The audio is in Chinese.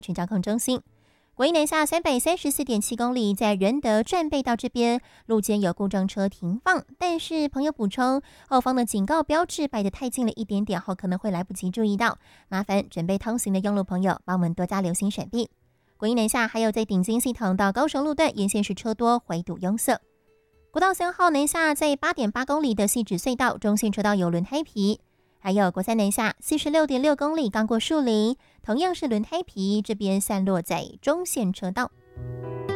全交通中心。国一南下334.7公里，在仁德战备道这边路肩有故障车停放，但是朋友补充，后方的警告标志摆得太近了一点点，后可能会来不及注意到，麻烦准备通行的用路朋友帮我们多加留心闪避。国一南下还有在顶金系统到高雄路段沿线是车多，回堵拥塞。国道3号南下在8.8公里的汐止隧道中线车道有轮胎皮，还有国三南下46.6公里刚过树林，同样是轮胎皮，这边散落在中线车道。